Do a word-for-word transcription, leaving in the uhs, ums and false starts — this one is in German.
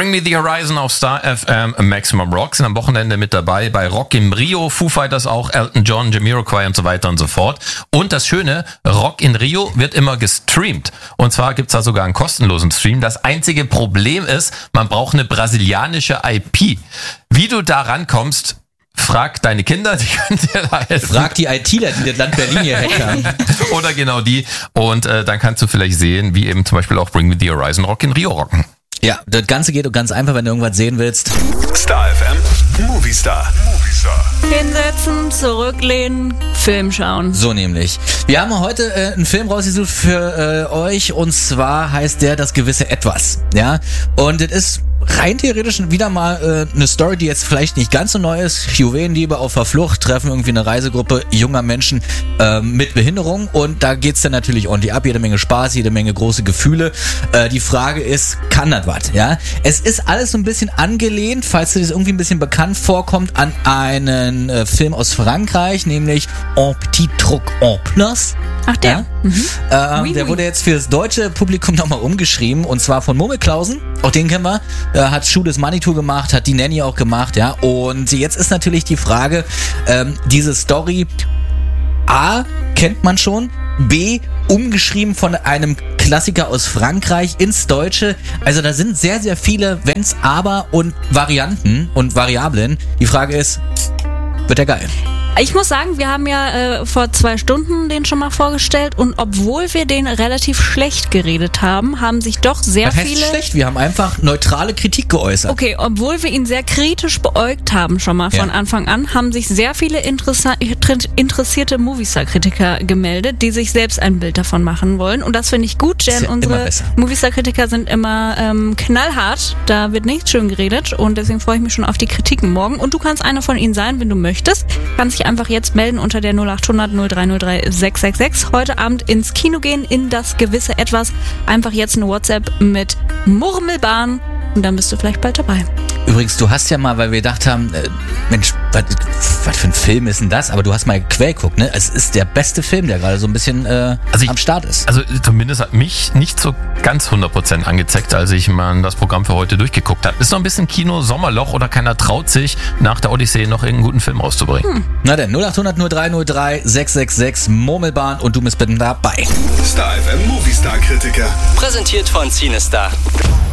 Bring Me the Horizon auf Star F M, Maximum Rock sind am Wochenende mit dabei, bei Rock im Rio, Foo Fighters auch, Elton John, Jamiroquai und so weiter und so fort. Und das Schöne, Rock in Rio wird immer gestreamt. Und zwar gibt's da sogar einen kostenlosen Stream. Das einzige Problem ist, man braucht eine brasilianische I P. Wie du da rankommst, frag deine Kinder, die können dir da helfen. Frag die ITler, die das Land Berlin hier hacken. Oder genau die. Und äh, dann kannst du vielleicht sehen, wie eben zum Beispiel auch Bring Me the Horizon Rock in Rio rocken. Ja, das Ganze geht ganz einfach, wenn du irgendwas sehen willst. Star F M, Movie Star. Movie Star. Hinsetzen, zurücklehnen, Film schauen. So nämlich. Wir haben heute äh, einen Film rausgesucht für äh, euch und zwar heißt der Das gewisse Etwas. Ja, und es ist rein theoretisch wieder mal äh, eine Story, die jetzt vielleicht nicht ganz so neu ist. Juwelendiebe auf der Flucht treffen irgendwie eine Reisegruppe junger Menschen äh, mit Behinderung und da geht's dann natürlich ordentlich ab. Jede Menge Spaß, jede Menge große Gefühle. Äh, die Frage ist, kann das was? Ja, es ist alles so ein bisschen angelehnt, falls dir das irgendwie ein bisschen bekannt vorkommt, an einen äh, Film aus Frankreich, nämlich Un Petit Truc en Plus. Ach, der? Ja? Mhm. Ähm, Oui, der oui. wurde jetzt für das deutsche Publikum nochmal umgeschrieben und zwar von Murmelklausen. Auch den kennen wir. Er hat Schuh des Manitou gemacht, hat die Nanny auch gemacht, ja. Und jetzt ist natürlich die Frage, ähm, diese Story A, kennt man schon, B, umgeschrieben von einem Klassiker aus Frankreich ins Deutsche. Also da sind sehr, sehr viele Wenns, Aber und Varianten und Variablen. Die Frage ist, wird der geil? Ich muss sagen, wir haben ja äh, vor zwei Stunden den schon mal vorgestellt und obwohl wir den relativ schlecht geredet haben, haben sich doch sehr Was heißt viele... schlecht? Wir haben einfach neutrale Kritik geäußert. Okay, obwohl wir ihn sehr kritisch beäugt haben schon mal von Ja. Anfang an, haben sich sehr viele interessa- interessierte Movistar-Kritiker gemeldet, die sich selbst ein Bild davon machen wollen. Und das finde ich gut, denn Ist ja immer unsere besser. Movistar-Kritiker sind immer ähm, knallhart. Da wird nicht schön geredet und deswegen freue ich mich schon auf die Kritiken morgen. Und du kannst einer von ihnen sein, wenn du möchtest. Kannst dich einfach jetzt melden unter der null acht hundert null drei null drei sechs sechs sechs. Heute Abend ins Kino gehen, in das gewisse Etwas. Einfach jetzt eine WhatsApp mit Murmelbahn und dann bist du vielleicht bald dabei. Übrigens, du hast ja mal, weil wir gedacht haben, äh, Mensch, was für ein Film ist denn das? Aber du hast mal quer geguckt, ne? Es ist der beste Film, der gerade so ein bisschen äh, Also ich- am Start ist. Also zumindest hat mich nicht so ganz hundert Prozent angezeigt, als ich mal das Programm für heute durchgeguckt habe. Ist noch ein bisschen Kino-Sommerloch oder keiner traut sich, nach der Odyssee noch irgendeinen guten Film rauszubringen. Na denn, null acht hundert null drei null drei sechs sechs sechs Murmelbahn und du bist bitte dabei. Star F M, Movie Star Kritiker. Präsentiert von Cinestar.